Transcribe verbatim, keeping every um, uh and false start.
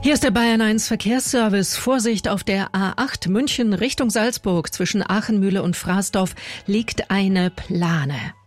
Hier ist der Bayern eins Verkehrsservice. Vorsicht, auf der A acht München Richtung Salzburg zwischen Aachenmühle und Fraßdorf liegt eine Plane.